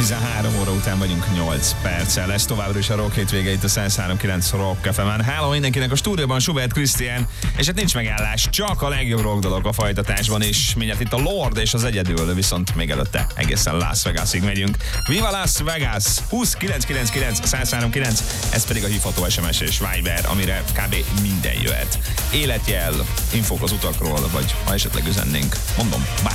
13 óra után vagyunk 8 perccel. Lesz továbbra is a Rock hétvége itt a 103.9 Rock FM-en. Hello mindenkinek, a stúdióban Schubert Krisztián, és hát nincs megállás, csak a legjobb rock dolog a folytatásban, és mindjárt itt a Lord és az egyedül, viszont még előtte egészen Las Vegasig megyünk. Viva Las Vegas! 20999 103.9, ez pedig a hívható SMS és Viber, amire kb. Minden jöhet. Életjel, infók az utakról, vagy ha esetleg üzennénk, mondom, bár